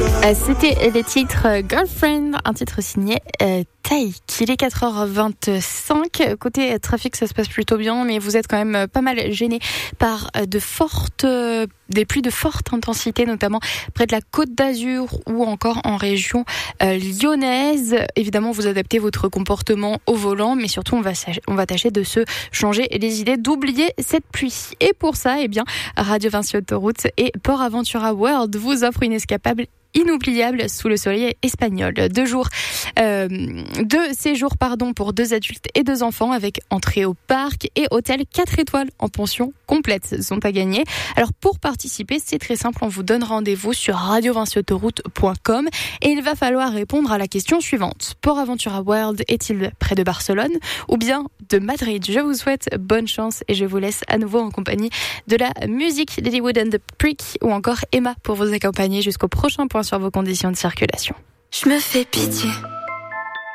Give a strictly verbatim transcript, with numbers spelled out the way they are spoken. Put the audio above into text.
Euh, C'était les titres euh, Girlfriend, un titre signé euh, Taïk. Il est quatre heures vingt-cinq. Côté euh, trafic, ça se passe plutôt bien, mais vous êtes quand même euh, pas mal gênés par euh, de fortes, euh, des pluies de forte intensité, notamment près de la Côte d'Azur ou encore en région euh, lyonnaise. Évidemment, vous adaptez votre comportement au volant, mais surtout, on va, on va tâcher de se changer les idées, d'oublier cette pluie. Et pour ça, eh bien, Radio Vinci Autoroute et Port Aventura World vous offrent une escapade inoubliable sous le soleil espagnol. Deux jours, euh, deux séjours pardon pour deux adultes et deux enfants avec entrée au parc et hôtel quatre étoiles en pension complète sont à gagner. Alors pour participer, c'est très simple, on vous donne rendez-vous sur radio vinci autoroute point com et il va falloir répondre à la question suivante. Port Aventura World est-il près de Barcelone ou bien de Madrid? Je vous souhaite bonne chance et je vous laisse à nouveau en compagnie de la musique Lilywood and the Prick ou encore Emma pour vous accompagner jusqu'au prochain point sur vos conditions de circulation. Je me fais pitié.